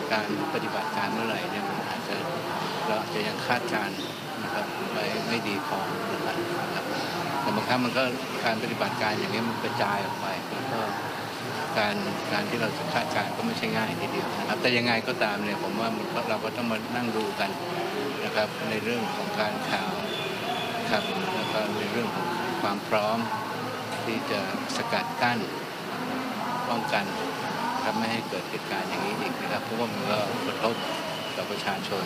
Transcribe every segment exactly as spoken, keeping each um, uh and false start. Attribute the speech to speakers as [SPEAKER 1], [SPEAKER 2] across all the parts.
[SPEAKER 1] การปฏิบัติการเมื่อไหร่เนี่ยมันอาจจะเราอาจจะยังคาดการณ์นะครับไว้ไม่ดีพอนะครับแต่บางครั้งมันก็การปฏิบัติการอย่างนี้มันกระจายออกไปแล้วก็การการที่เราจะคาดการณ์ก็ไม่ใช่ง่ายทีเดียวนะครับแต่ยังไงก็ตามเนี่ยผมว่าเราก็ต้องมานั่งดูกันนะครับในเรื่องของการข่าวครับแล้วก็ในเรื่องของความพร้อมที่จะสกัดกั้นป้องกันครับไม่ให้เกิดเหตุการณ์อย่างนี้อีกนะครับเพราะว่ามันก็กระทบต่อประชาชน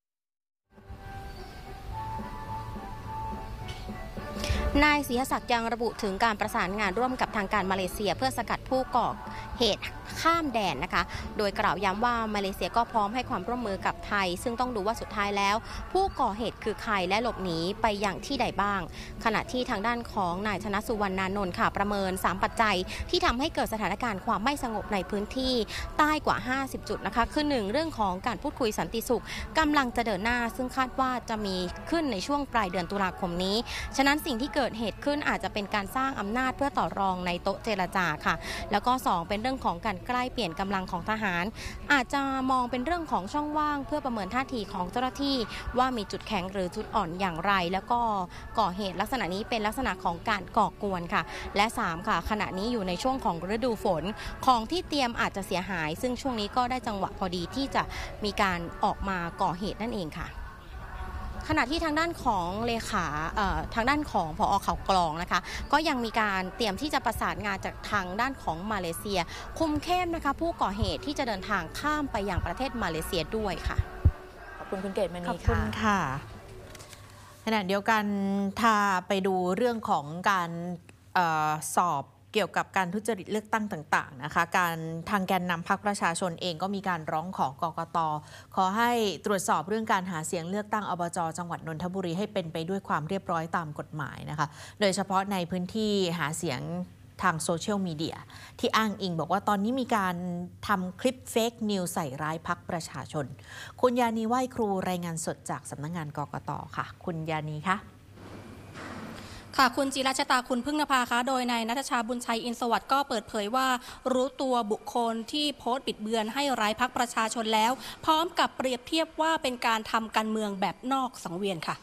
[SPEAKER 2] นายศรีศักดิ์ยังระบุถึงการประสานงานร่วมกับทางการมาเลเซียเพื่อสกัดผู้ก่อเหตุข้ามแดนนะคะโดยกล่าวย้ำว่ามาเลเซียก็พร้อมให้ความร่วมมือกับไทยซึ่งต้องดูว่าสุดท้ายแล้วผู้ก่อเหตุคือใครและหลบหนีไปอย่างที่ใดบ้างขณะที่ทางด้านของนายธนสุวรรณานนท์ค่ะประเมินสามปัจจัยที่ทำให้เกิดสถานการณ์ความไม่สงบในพื้นที่ใต้กว่าห้าสิบจุดนะคะคือหนึ่งเรื่องของการพูดคุยสันติสุขกำลังจะเดินหน้าซึ่งคาดว่าจะมีขึ้นในช่วงปลายเดือนตุลาคมนี้ฉะนั้นสิ่งที่เกิดเหตุขึ้นอาจจะเป็นการสร้างอำนาจเพื่อต่อรองในโต๊ะเจรจาค่ะแล้วก็สองเป็นเรื่องของการใกล้เปลี่ยนกำลังของทหารอาจจะมองเป็นเรื่องของช่องว่างเพื่อประเมินท่าทีของเจ้าหน้าที่ว่ามีจุดแข็งหรือจุดอ่อนอย่างไรแล้วก็ก่อเหตุลักษณะนี้เป็นลักษณะของการก่อกวนค่ะและสามค่ะขณะนี้อยู่ในช่วงของฤดูฝนของที่เตรียมอาจจะเสียหายซึ่งช่วงนี้ก็ได้จังหวะพอดีที่จะมีการออกมาก่อเหตุนั่นเองค่ะขณะที่ทางด้านของเลขาทางด้านของผอ.เขากลองนะคะก็ยังมีการเตรียมที่จะประสานงานจากทางด้านของมาเลเซียคุมเข้มนะคะผู้ก่อเหตุที่จะเดินทางข้ามไปยังประเทศมาเลเซียด้วยค่ะ
[SPEAKER 3] ขอบคุณคุณเกศมณีค่ะขอบ
[SPEAKER 4] คุณค่ะขณะเดียวกันถ้าไปดูเรื่องของการเอ่อสอบเกี่ยวกับการทุจริตเลือกตั้งต่างๆนะคะการทางแกนนำพรรคประชาชนเองก็มีการร้องขอกกต.ขอให้ตรวจสอบเรื่องการหาเสียงเลือกตั้งอบจ.จังหวัดนนทบุรีให้เป็นไปด้วยความเรียบร้อยตามกฎหมายนะคะโดยเฉพาะในพื้นที่หาเสียงทางโซเชียลมีเดียที่อ้างอิงบอกว่าตอนนี้มีการทำคลิปเฟกนิวใส่ร้ายพรรคประชาชนคุณยานีไหว้ครูรายงานสดจากสำนักงานกกต.ค่ะคุณยานีคะ
[SPEAKER 5] ค่ะคุณจิรชตาคุณพึ่งนภาคะโดยนายณัฐชาบุญชัยอินสวัสดิ์ก็เปิดเผยว่ารู้ตัวบุคคลที่โพสต์บิดเบือนให้ร้ายพรรคประชาชนแล้วพร้อมกับเปรียบเทียบว่าเป็นการทำการเมืองแบบนอกสังเวียนค่ะ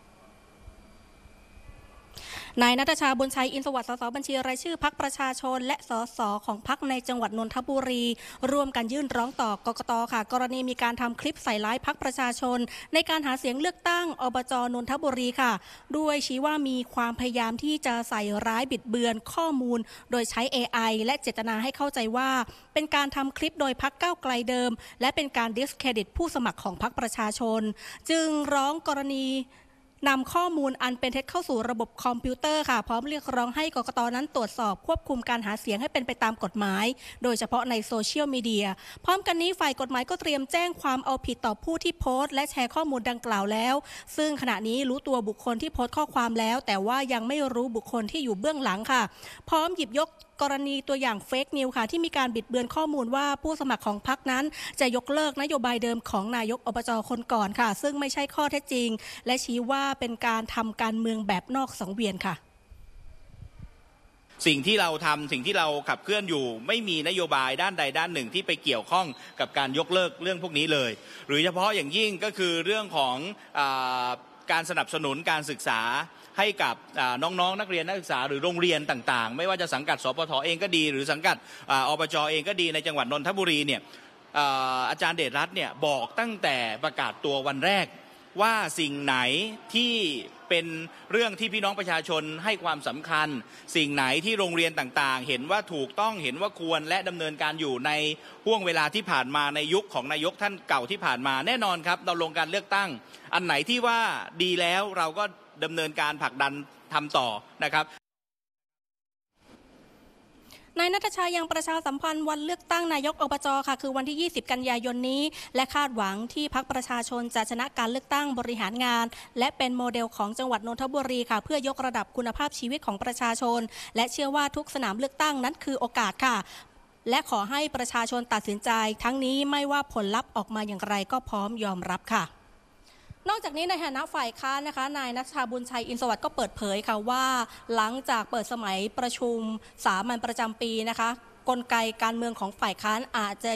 [SPEAKER 5] นายณัฐชาบุญชัยอินสวัสดิ์สสบัญชีรายชื่อพรรคประชาชนและสสของพรรคในจังหวัดนนทบุรีร่วมกันยื่นร้องต่อกกตค่ะกรณีมีการทำคลิปใส่ร้ายพรรคประชาชนในการหาเสียงเลือกตั้งอบจ.นนทบุรีค่ะด้วยชี้ว่ามีความพยายามที่จะใส่ร้ายบิดเบือนข้อมูลโดยใช้ เอ ไอ และเจตนาให้เข้าใจว่าเป็นการทำคลิปโดยพรรคก้าวไกลเดิมและเป็นการดิสเครดิตผู้สมัครของพรรคประชาชนจึงร้องกรณีนำข้อมูลอันเป็นเท็จเข้าสู่ระบบคอมพิวเตอร์ค่ะพร้อมเรียกร้องให้กกต.นั้นตรวจสอบควบคุมการหาเสียงให้เป็นไปตามกฎหมายโดยเฉพาะในโซเชียลมีเดียพร้อมกันนี้ฝ่ายกฎหมายก็เตรียมแจ้งความเอาผิดต่อผู้ที่โพสต์และแชร์ข้อมูลดังกล่าวแล้วซึ่งขณะนี้รู้ตัวบุคคลที่โพสต์ข้อความแล้วแต่ว่ายังไม่รู้บุคคลที่อยู่เบื้องหลังค่ะพร้อมหยิบยกกรณีตัวอย่างเฟกนิวค่ะที่มีการบิดเบือนข้อมูลว่าผู้สมัครของพรรคนั้นจะยกเลิกนโยบายเดิมของนายกอบจ.คนก่อนค่ะซึ่งไม่ใช่ข้อเท็จจริงและชี้ว่าเป็นการทำการเมืองแบบนอกสังเวียนค่ะ
[SPEAKER 6] สิ่งที่เราทำสิ่งที่เราขับเคลื่อนอยู่ไม่มีนโยบายด้านใดด้านหนึ่งที่ไปเกี่ยวข้องกับการยกเลิกเรื่องพวกนี้เลยหรือเฉพาะอย่างยิ่งก็คือเรื่องของอ่าการสนับสนุนการศึกษาให้กับน้องๆ น, นักเรียนนักศึกษาหรือโรงเรียนต่างๆไม่ว่าจะสังกัดสปท.เองก็ดีหรือสังกัดอบจ.เองก็ดีในจังหวัดนนทบุรีเนี่ย อาจารย์เดชรัตน์เนี่ยบอกตั้งแต่ประกาศตัววันแรกว่าสิ่งไหนที่เป็นเรื่องที่พี่น้องประชาชนให้ความสำคัญสิ่งไหนที่โรงเรียนต่างๆเห็นว่าถูกต้องเห็นว่าควรและดำเนินการอยู่ในห่วงเวลาที่ผ่านมาในยุคของนายกท่านเก่าที่ผ่านมาแน่นอนครับเราลงการเลือกตั้งอันไหนที่ว่าดีแล้วเราก็ดำเนินการผลักดันทำต่อนะครับ
[SPEAKER 5] นายณัฐชายังประชาสัมพันธ์วันเลือกตั้งนายกอบจ.ค่ะคือวันที่ยี่สิบกันยายนนี้และคาดหวังที่พรรคประชาชนจะชนะการเลือกตั้งบริหารงานและเป็นโมเดลของจังหวัดนนทบุรีค่ะเพื่อยกระดับคุณภาพชีวิตของประชาชนและเชื่อว่าทุกสนามเลือกตั้งนั้นคือโอกาสค่ะและขอให้ประชาชนตัดสินใจทั้งนี้ไม่ว่าผลลัพธ์ออกมาอย่างไรก็พร้อมยอมรับค่ะนอกจากนี้ในฐานะฝ่ายค้านนะคะนายณัฐชาบุญชัยอินสวัสดิ์ก็เปิดเผยค่ะว่าหลังจากเปิดสมัยประชุมสามัญประจำปีนะคะกลไกการเมืองของฝ่ายค้านอาจจะ